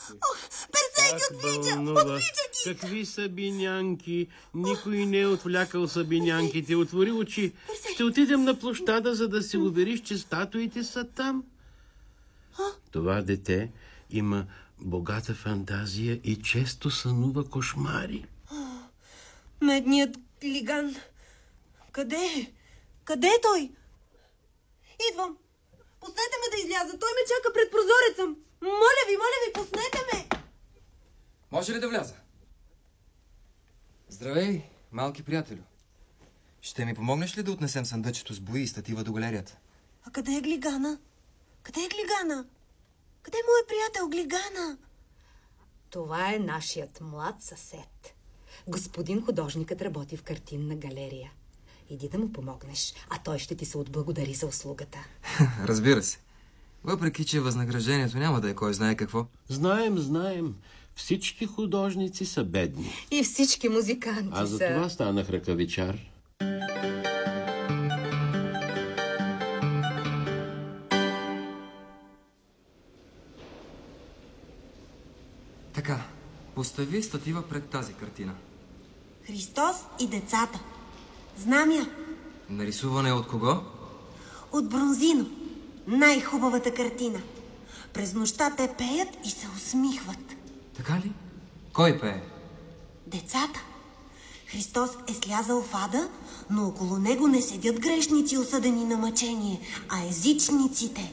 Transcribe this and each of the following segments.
Персей ги отвлича! Отвлича ги! Какви сабинянки? Никой не е отвлякал сабинянките. Отвори очи. Ще отидем на площада, за да се увериш, че статуите са там. Това дете има богата фантазия и често сънува кошмари. Медният глиган. Къде е? Къде е той? Идвам. Пуснете ме да изляза. Той ме чака пред прозореца. Моля ви, пуснете ме. Може ли да вляза? Здравей, малки приятелю. Ще ми помогнеш ли да отнесем съндъчето с бои и статива до галерията? А къде е глигана? Къде е глигана? Къде е моят приятел глигана? Това е нашият млад съсед. Господин художникът работи в картинна галерия. Иди да му помогнеш, а той ще ти се отблагодари за услугата. Разбира се. Въпреки, че възнаграждението няма да е кой знае какво. Знаем. Всички художници са бедни. И всички музиканти А за това станах ръкавичар. Така, постави статива пред тази картина. Христос и децата. Знамя. Нарисуване от кого? От Бронзино. Най-хубавата картина. През нощта те пеят и се усмихват. Така ли? Кой пее? Децата. Христос е слязал в ада, но около него не седят грешници, осъдени на мъчение, а езичниците.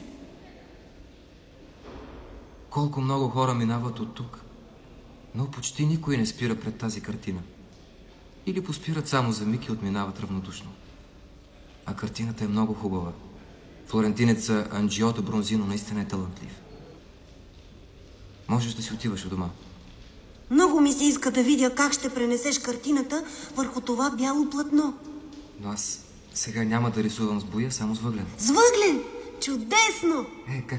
Колко много хора минават от тук, но почти никой не спира пред тази картина. Или поспират само за миг и отминават равнодушно. А картината е много хубава. Флорентинеца Анджиото Бронзино наистина е талантлив. Можеш да си отиваш у дома. Много ми се иска да видя как ще пренесеш картината върху това бяло платно. Но аз сега няма да рисувам с боя, само с въглен. С въглен! Чудесно!